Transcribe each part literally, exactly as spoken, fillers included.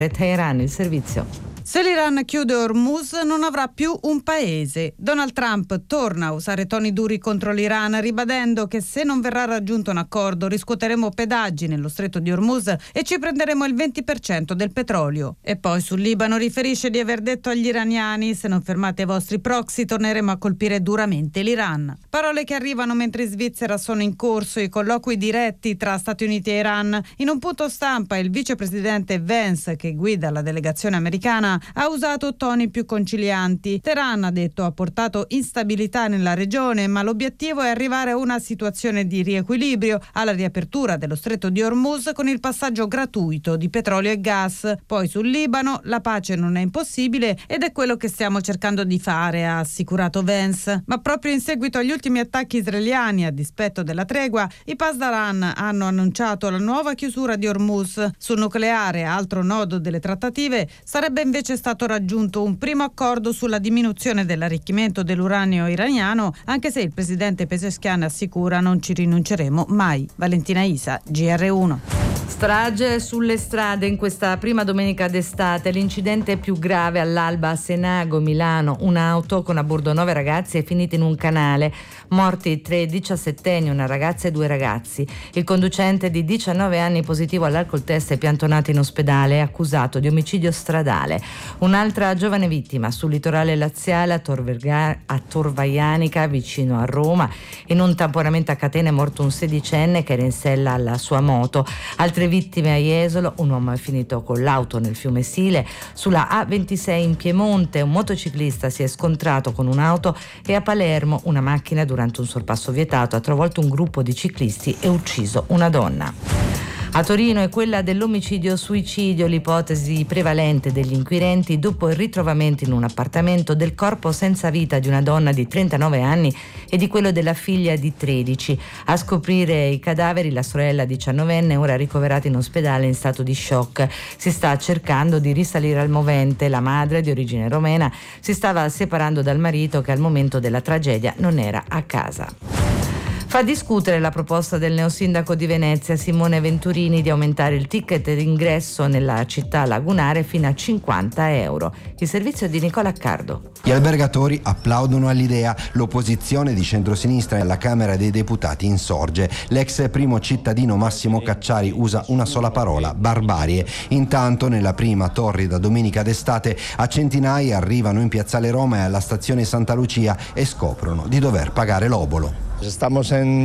Teheran, il servizio. Se l'Iran chiude Hormuz non avrà più un paese. Donald Trump torna a usare toni duri contro l'Iran, ribadendo che se non verrà raggiunto un accordo riscuoteremo pedaggi nello stretto di Hormuz e ci prenderemo il venti per cento del petrolio. E poi sul Libano riferisce di aver detto agli iraniani: se non fermate i vostri proxy torneremo a colpire duramente l'Iran. Parole che arrivano mentre in Svizzera sono in corso i colloqui diretti tra Stati Uniti e Iran. In un punto stampa il vicepresidente Vance, che guida la delegazione americana, ha usato toni più concilianti. Teheran, ha detto, ha portato instabilità nella regione, ma l'obiettivo è arrivare a una situazione di riequilibrio, alla riapertura dello stretto di Hormuz con il passaggio gratuito di petrolio e gas. Poi sul Libano la pace non è impossibile ed è quello che stiamo cercando di fare, ha assicurato Vance. Ma proprio in seguito agli ultimi attacchi israeliani, a dispetto della tregua, i Pasdaran hanno annunciato la nuova chiusura di Hormuz. Sul nucleare, altro nodo delle trattative, sarebbe invece c'è stato raggiunto un primo accordo sulla diminuzione dell'arricchimento dell'uranio iraniano, anche se il presidente Pezeshkian assicura: non ci rinunceremo mai. Valentina Isa, G R uno. Strage sulle strade in questa prima domenica d'estate. L'incidente più grave all'alba a Senago, Milano. Un'auto con a bordo nove ragazzi è finita in un canale. Morti tre diciassettenni, una ragazza e due ragazzi. Il conducente di diciannove anni, positivo all'alcol test, è piantonato in ospedale, è accusato di omicidio stradale. Un'altra giovane vittima sul litorale laziale a, Tor, a Torvaianica, vicino a Roma. In un tamponamento a catena è morto un sedicenne che era in sella alla sua moto. Altre vittime a Jesolo: un uomo è finito con l'auto nel fiume Sile. Sulla A ventisei in Piemonte un motociclista si è scontrato con un'auto e a Palermo una macchina durante un sorpasso vietato ha travolto un gruppo di ciclisti e ucciso una donna. A Torino è quella dell'omicidio-suicidio l'ipotesi prevalente degli inquirenti dopo il ritrovamento in un appartamento del corpo senza vita di una donna di trentanove anni e di quello della figlia di tredici. A scoprire i cadaveri la sorella diciannovenne, ora ricoverata in ospedale in stato di shock. Si sta cercando di risalire al movente. La madre, di origine romena, si stava separando dal marito che al momento della tragedia non era a casa. Fa discutere la proposta del neosindaco di Venezia Simone Venturini di aumentare il ticket d'ingresso nella città lagunare fino a cinquanta euro. Il servizio di Nicola Accardo. Gli albergatori applaudono all'idea. L'opposizione di centrosinistra alla Camera dei Deputati insorge. L'ex primo cittadino Massimo Cacciari usa una sola parola: barbarie. Intanto nella prima torrida domenica d'estate a centinaia arrivano in Piazzale Roma e alla stazione Santa Lucia e scoprono di dover pagare l'obolo. Siamo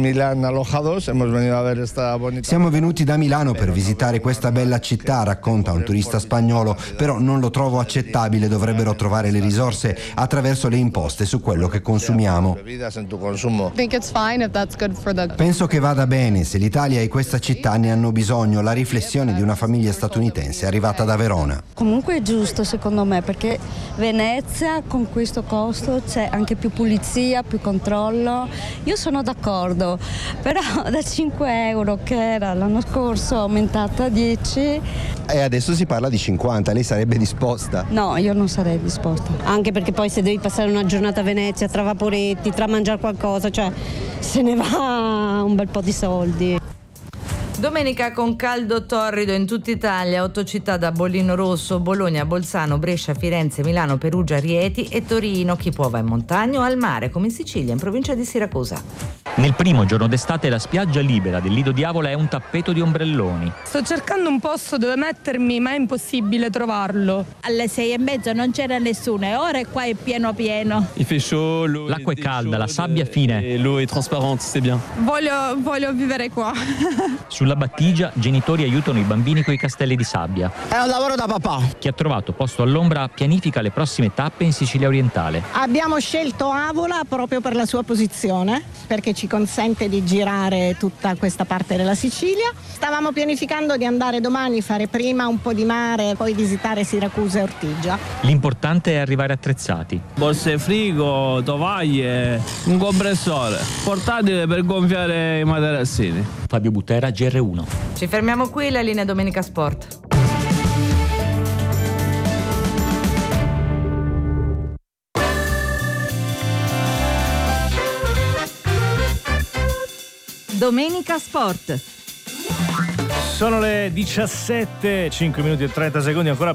venuti da Milano per visitare questa bella città, racconta un turista spagnolo, però non lo trovo accettabile, dovrebbero trovare le risorse attraverso le imposte su quello che consumiamo. Penso che vada bene, se l'Italia e questa città ne hanno bisogno. La riflessione di una famiglia statunitense arrivata da Verona. Comunque è giusto secondo me, perché Venezia con questo costo c'è anche più pulizia, più controllo. Io sono d'accordo, però da cinque euro che era l'anno scorso aumentata a dieci. E adesso si parla di cinquanta, lei sarebbe disposta? No, io non sarei disposta. Anche perché poi se devi passare una giornata a Venezia tra vaporetti, tra mangiare qualcosa, cioè se ne va un bel po' di soldi. Domenica con caldo torrido in tutta Italia, otto città da bollino rosso: Bologna, Bolzano, Brescia, Firenze, Milano, Perugia, Rieti e Torino. Chi può va in montagna o al mare, come in Sicilia, in provincia di Siracusa. Nel primo giorno d'estate la spiaggia libera del Lido Diavola è un tappeto di ombrelloni. Sto cercando un posto dove mettermi, ma è impossibile trovarlo. Alle sei e mezza non c'era nessuno e ora qua è pieno pieno. L'acqua è calda, la sabbia fine. L'eau è trasparente, c'est bien. Voglio, voglio vivere qua. Sulla battigia genitori aiutano i bambini coi castelli di sabbia. È un lavoro da papà. Chi ha trovato posto all'ombra pianifica le prossime tappe in Sicilia orientale. Abbiamo scelto Avola proprio per la sua posizione, perché ci consente di girare tutta questa parte della Sicilia. Stavamo pianificando di andare domani, fare prima un po' di mare, poi visitare Siracusa e Ortigia. L'importante è arrivare attrezzati. Borse frigo, tovaglie, un compressore, portatile per gonfiare i materassini. Fabio Butera, G R uno. Ci fermiamo qui, la linea Domenica Sport. Domenica Sport. Sono le diciassette, cinque minuti e trenta secondi, ancora